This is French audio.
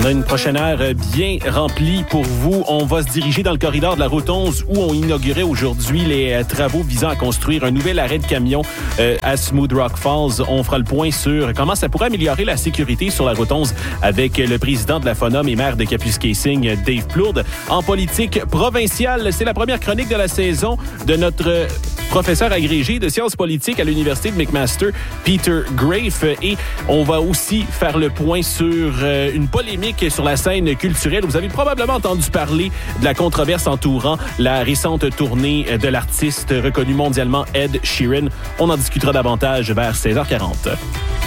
a une prochaine heure bien remplie pour vous. On va se diriger dans le corridor de la route 11 où on inaugurait aujourd'hui les travaux visant à construire un nouvel arrêt de camion à Smooth Rock Falls. On fera le point sur comment ça pourrait améliorer la sécurité sur la route 11 avec le président de la FONOM et maire de Kapuskasing, Dave Plourde. En politique provinciale, c'est la première chronique de la saison de notre professeur agrégé de sciences politiques à l'Université de McMaster, Peter Graefe. Et on va aussi faire le point sur une polémique sur la scène culturelle. Vous avez probablement entendu parler de la controverse entourant la récente tournée de l'artiste reconnu mondialement Ed Sheeran. On en discutera davantage vers 16h40.